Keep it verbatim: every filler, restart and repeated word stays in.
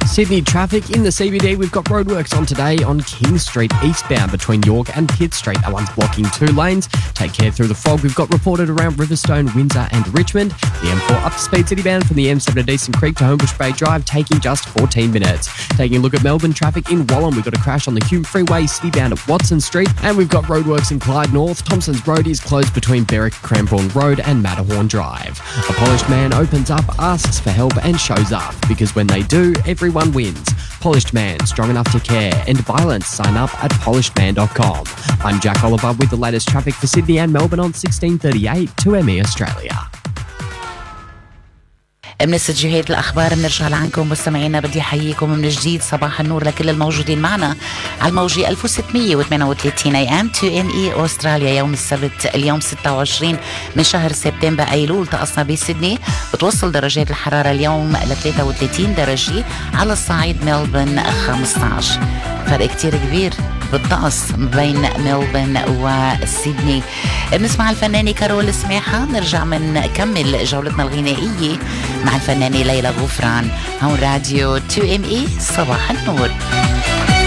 Sydney traffic in the C B D. We've got roadworks on today on King Street eastbound between York and Pitt Street. That one's blocking two lanes. Take care through the fog. We've got reported around Riverstone, Windsor and Richmond. The M four up to speed citybound from the M seven to Decent Creek to Homebush Bay Drive, taking just fourteen minutes. Taking a look at Melbourne traffic in Wallam. We've got a crash on the Hume Freeway citybound at Watson Street. And we've got roadworks in Clyde North. Thompson's Road is closed between Berwick, Cranbourne Road and Matterhorn Drive. A polished man opens up, asks for help and shows up. Because when they do, everyone wins. Polished Man, strong enough to care. End violence. Sign up at polished man dot com. I'm Jack Oliver with the latest traffic for Sydney and Melbourne on sixteen thirty-eight two M E Australia. من استديوهات الأخبار بنرجع لعنكم مستمعينا. بدي أحييكم من جديد. صباح النور لكل الموجودين معنا على الموجة ألف وستمية وثمانية وثلاثين إيه إم تو إم إي أستراليا. يوم السبت اليوم ستة وعشرين من شهر سبتمبر أيلول. طقسنا بسيدني بتوصل درجات الحرارة اليوم ل ثلاثة وثلاثين درجة، على الصعيد ملبورن خمسة عشر. فرق كتير كبير بالطقس بين ملبورن وسيدني. بنسمع الفنانة كارول سماحة. نرجع من نكمل جولتنا الغنائية مع الفنانة ليلى غفران. هون راديو تو إم إي. صباح النور.